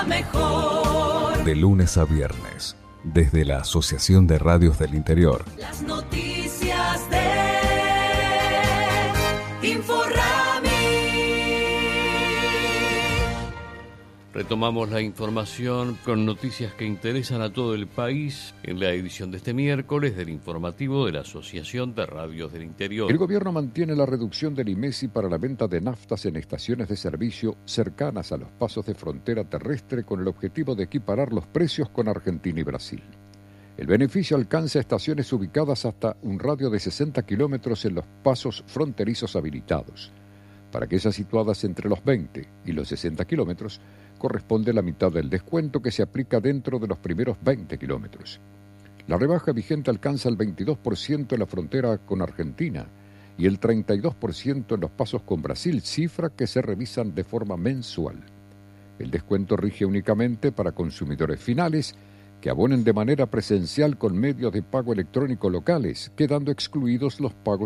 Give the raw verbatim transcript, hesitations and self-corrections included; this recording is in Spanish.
mejor. De lunes a viernes, desde la Asociación de Radios del Interior. Las noticias de Inforrami. Retomamos la información con noticias que interesan a todo el país en la edición de este miércoles del informativo de la Asociación de Radios del Interior. El gobierno mantiene la reducción del I M E S I para la venta de naftas en estaciones de servicio cercanas a los pasos de frontera terrestre con el objetivo de equiparar los precios con Argentina y Brasil. El beneficio alcanza estaciones ubicadas hasta un radio de sesenta kilómetros en los pasos fronterizos habilitados. Para aquellas situadas entre los veinte y los sesenta kilómetros, corresponde la mitad del descuento que se aplica dentro de los primeros veinte kilómetros. La rebaja vigente alcanza el veintidós por ciento en la frontera con Argentina y el treinta y dos por ciento en los pasos con Brasil, cifra que se revisan de forma mensual. El descuento rige únicamente para consumidores finales que abonen de manera presencial con medios de pago electrónico locales, quedando excluidos los pagos